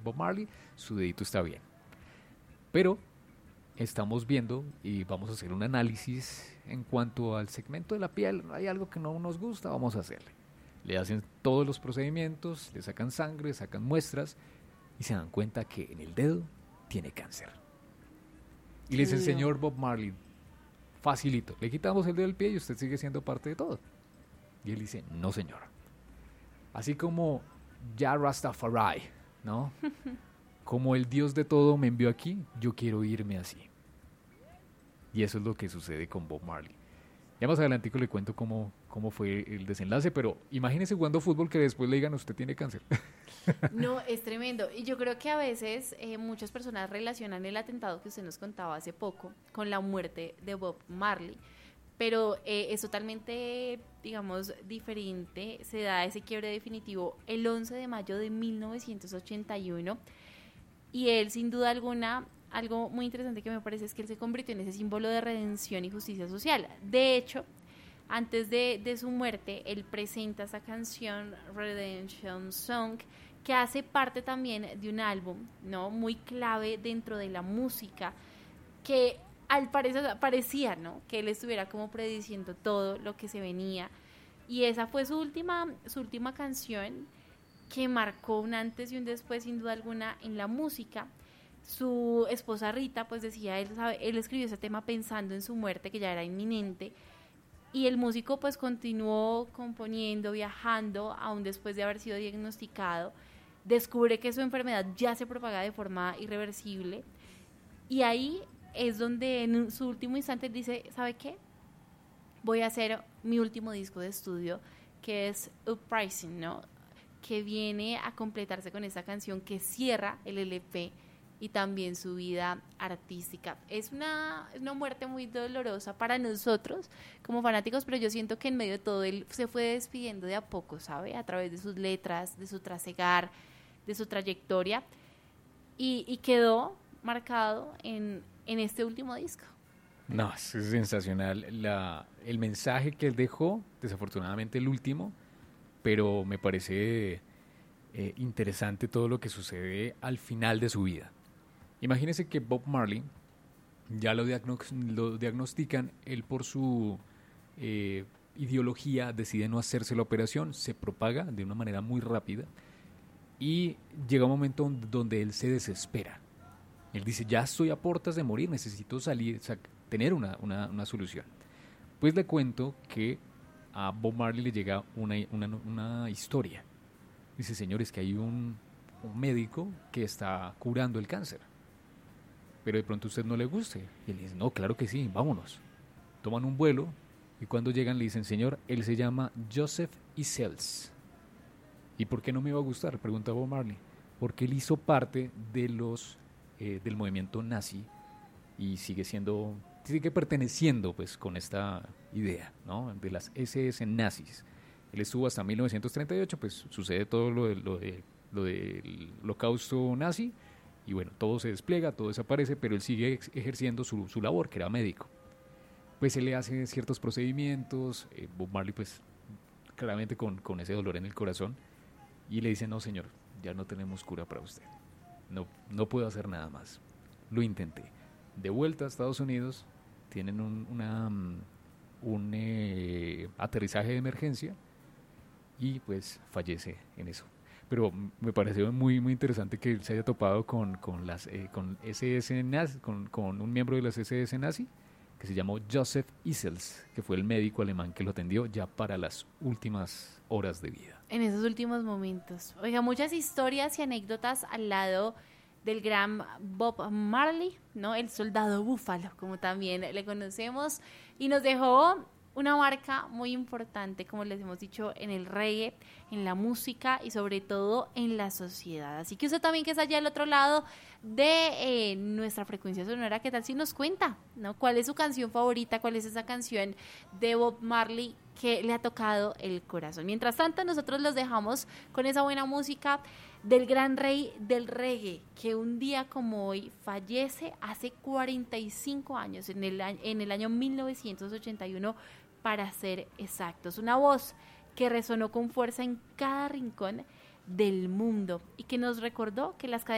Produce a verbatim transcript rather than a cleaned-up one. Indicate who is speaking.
Speaker 1: Bob Marley, su dedito está bien. Pero estamos viendo y vamos a hacer un análisis en cuanto al segmento de la piel. Hay algo que no nos gusta, vamos a hacerle. Le hacen todos los procedimientos, le sacan sangre, sacan muestras y se dan cuenta que en el dedo tiene cáncer. Y le dice el señor Bob Marley, facilito, le quitamos el dedo del pie y usted sigue siendo parte de todo. Y él dice, no señor. Así como ya Rastafari, ¿no? Como el Dios de todo me envió aquí, yo quiero irme así. Y eso es lo que sucede con Bob Marley. Ya más adelante le cuento cómo, cómo fue el desenlace, pero imagínese jugando fútbol que después le digan usted tiene cáncer.
Speaker 2: No, es tremendo. Y yo creo que a veces eh, muchas personas relacionan el atentado que usted nos contaba hace poco con la muerte de Bob Marley. Pero eh, es totalmente, digamos, diferente. Se da ese quiebre definitivo el once de mayo de mil novecientos ochenta y uno. Y él, sin duda alguna, algo muy interesante que me parece es que él se convirtió en ese símbolo de redención y justicia social. De hecho, antes de, de su muerte, él presenta esa canción Redemption Song, que hace parte también de un álbum, ¿no?, muy clave dentro de la música, que al parecer parecía, ¿no?, que él estuviera como prediciendo todo lo que se venía. Y esa fue su última, su última canción, que marcó un antes y un después, sin duda alguna, en la música. Su esposa Rita, pues decía, él, sabe, él escribió ese tema pensando en su muerte, que ya era inminente, y el músico pues continuó componiendo, viajando, aún después de haber sido diagnosticado. Descubre que su enfermedad ya se propaga de forma irreversible, y ahí es donde en su último instante él dice, ¿sabe qué? Voy a hacer mi último disco de estudio, que es Uprising, ¿no?, que viene a completarse con esa canción que cierra el L P y también su vida artística. Es una, una muerte muy dolorosa para nosotros como fanáticos, pero yo siento que en medio de todo él se fue despidiendo de a poco, ¿sabe? A través de sus letras, de su trasegar, de su trayectoria, y, y quedó marcado en, en este último disco.
Speaker 1: No, es sensacional. La, el mensaje que él dejó, desafortunadamente el último, pero me parece eh, interesante todo lo que sucede al final de su vida. Imagínense que Bob Marley ya lo, diagnos- lo diagnostican, él por su eh, ideología decide no hacerse la operación, se propaga de una manera muy rápida y llega un momento donde él se desespera. Él dice, ya estoy a puertas de morir, necesito salir, o sea, tener una, una, una solución. Pues le cuento que a Bob Marley le llega una, una, una historia. Dice, señores, que hay un, un médico que está curando el cáncer, pero de pronto a usted no le guste. Y él dice, no, claro que sí, vámonos. Toman un vuelo y cuando llegan le dicen, señor, él se llama Joseph Isels. ¿Y por qué no me iba a gustar?, pregunta Bob Marley. Porque él hizo parte de los, eh, del movimiento nazi y sigue siendo... sigue perteneciendo pues con esta idea, ¿no?, de las ese ese nazis. Él estuvo hasta mil novecientos treinta y ocho, pues sucede todo lo, de, lo, de, lo del holocausto nazi y bueno, todo se despliega, todo desaparece, pero él sigue ex- ejerciendo su, su labor, que era médico. Pues él le hace ciertos procedimientos, eh, Bob Marley pues claramente con, con ese dolor en el corazón, y le dice, no señor, ya no tenemos cura para usted, no, no puedo hacer nada más, lo intenté. De vuelta a Estados Unidos, tienen un, una, un eh, aterrizaje de emergencia y pues fallece en eso. Pero me pareció muy muy interesante que él se haya topado con, con las eh, con S S nazi, con, con un miembro de las S S nazi que se llamó Joseph Isels, que fue el médico alemán que lo atendió ya para las últimas horas de vida.
Speaker 2: En esos últimos momentos. Oiga, muchas historias y anécdotas al lado del gran Bob Marley, ¿no?, el soldado búfalo, como también le conocemos, y nos dejó una marca muy importante, como les hemos dicho, en el reggae, en la música y sobre todo en la sociedad. Así que usted también, que está allá al otro lado de eh, nuestra frecuencia sonora, ¿qué tal si nos cuenta, ¿no?, cuál es su canción favorita, cuál es esa canción de Bob Marley que le ha tocado el corazón? Mientras tanto, nosotros los dejamos con esa buena música del gran rey del reggae, que un día como hoy fallece hace cuarenta y cinco años, en el, en el año mil novecientos ochenta y uno, para ser exactos. Una voz que resonó con fuerza en cada rincón del mundo y que nos recordó que las cadenas